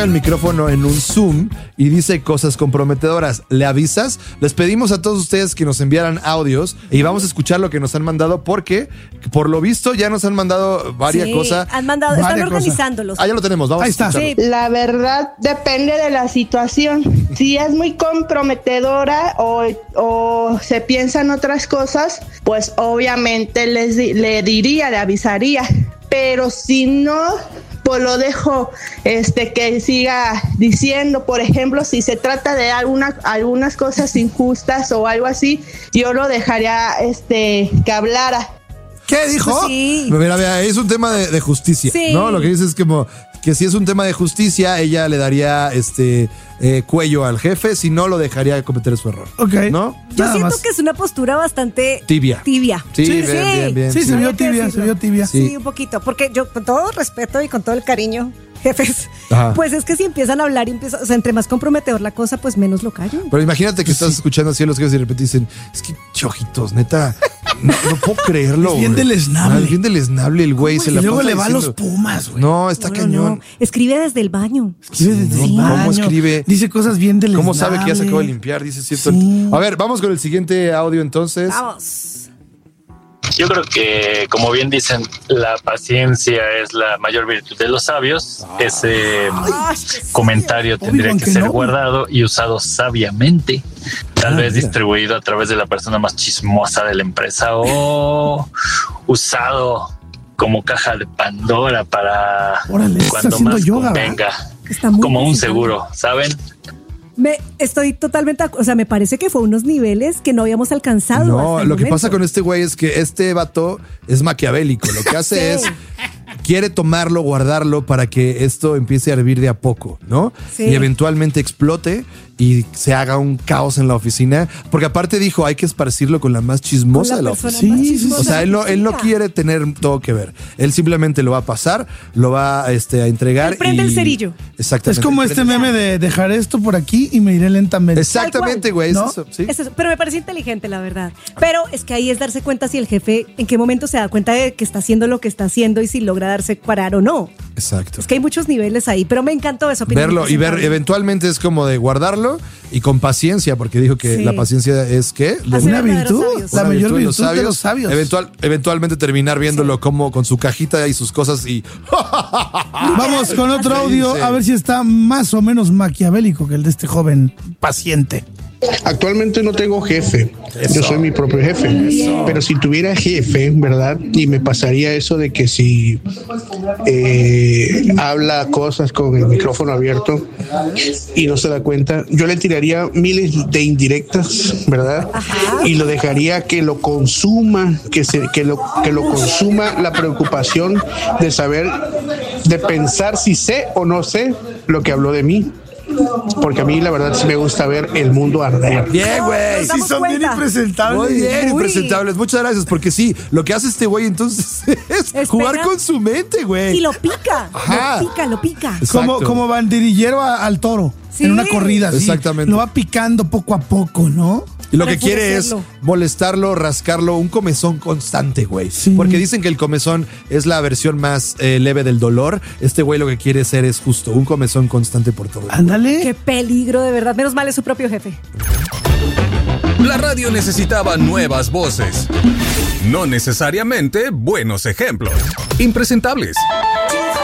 el micrófono en un Zoom y dice cosas comprometedoras. ¿Le avisas? Les pedimos a todos ustedes que nos enviaran audios y vamos a escuchar lo que nos han mandado porque, por lo visto, ya nos han mandado varias cosas. Han mandado, están organizándolos. Ya lo tenemos, vamos a escucharlo. Sí. La verdad depende de la situación. Si es muy comprometedora o se piensan otras cosas, pues obviamente le diría, le avisaría. Pero si no, pues lo dejo que siga diciendo. Por ejemplo, si se trata de algunas cosas injustas o algo así, yo lo dejaría que hablara. ¿Qué dijo? Sí. Mira, es un tema de justicia, Sí. ¿no? Lo que dice es como que si es un tema de justicia, ella le daría cuello al jefe, si no lo dejaría cometer su error. Ok. ¿No? Yo Nada siento más. que es una postura bastante Tibia. Sí, Sí. bien. Sí, se vio Había que tibia, decirlo. se vio tibia. Sí, un poquito. Porque yo, con todo respeto y con todo el cariño, jefes, Ajá. pues es que si empiezan a hablar y o sea, entre más comprometedor la cosa, pues menos lo callo. Pero imagínate que estás escuchando así a los jefes y de repente dicen, es que chojitos, neta, no puedo creerlo. Es bien güey. deleznable. Es bien deleznable el güey. Se Y la luego pasa le va a los diciendo, Pumas, güey. No, está cañón. No. Escribe desde el baño. Escribe desde el ¿no? baño. ¿Cómo escribe? Dice cosas bien deleznables. ¿Cómo sabe que ya se acabó de limpiar? Dice cierto. Sí. A ver, vamos con el siguiente audio entonces. Vamos. Yo creo que, como bien dicen, la paciencia es la mayor virtud de los sabios. Ese comentario tendría Obi-Wan que ser Kenobi. guardado y usado sabiamente. Tal vez mira. distribuido a través de la persona más chismosa de la empresa o usado como caja de Pandora para Órale, está cuando haciendo más yoga, convenga. Está muy Como un profesional. seguro, ¿saben? Estoy totalmente, o sea, me parece que fue unos niveles que no habíamos alcanzado. No, hasta el lo que momento. pasa con este güey es que este vato es maquiavélico. Lo que hace Sí. es quiere tomarlo, guardarlo para que esto empiece a hervir de a poco, ¿no? Sí. Y eventualmente explote y se haga un caos en la oficina. Porque aparte dijo, hay que esparcirlo con la más chismosa de la oficina. Sí, sí, sí. O sea, él no quiere tener todo que ver. Él simplemente lo va a pasar, lo va a entregar. Él prende y... el cerillo. Exactamente. Es como este meme de dejar esto por aquí y me iré lentamente. Exactamente, güey. ¿No? Es eso, sí. Es eso, pero me parece inteligente, la verdad. Pero es que ahí es darse cuenta si el jefe, en qué momento se da cuenta de que está haciendo lo que está haciendo y si logra darse parar o no. Exacto. Es que hay muchos niveles ahí, pero me encantó esa opinión. Verlo y ver, eventualmente es como de guardarlo y con paciencia, porque dijo que Sí. la paciencia es ¿qué? Hacer Una verdaderos virtud. sabios. La Una mayor de virtud de los sabios. Eventualmente terminar viéndolo como con su cajita y sus cosas y Vamos con otro audio Sí. a ver si está más o menos maquiavélico que el de este joven paciente. Actualmente no tengo jefe, yo soy mi propio jefe, pero si tuviera jefe, ¿verdad? Y me pasaría eso de que si habla cosas con el micrófono abierto y no se da cuenta, yo le tiraría miles de indirectas, ¿verdad? Y lo dejaría que lo consuma, que lo consuma la preocupación de saber, de pensar si sé o no sé lo que habló de mí. Porque a mí la verdad sí me gusta ver el mundo arder. bien, güey. Nos damos son bien cuenta. impresentables. Muy bien, Uy. impresentables. Muchas gracias, porque sí, lo que hace este güey entonces es Espera. jugar con su mente, güey. Y lo pica. Ajá. Lo pica. Exacto. Como banderillero al toro Sí. en una corrida. Así. Exactamente. Lo va picando poco a poco, ¿no? Y lo Para que quiere es enfurecerlo. molestarlo, rascarlo, un comezón constante, güey. Sí. Porque dicen que el comezón es la versión más leve del dolor. Este güey lo que quiere ser es justo un comezón constante por todo. Ándale. Qué peligro, de verdad. Menos mal es su propio jefe. La radio necesitaba nuevas voces. No necesariamente buenos ejemplos. Impresentables.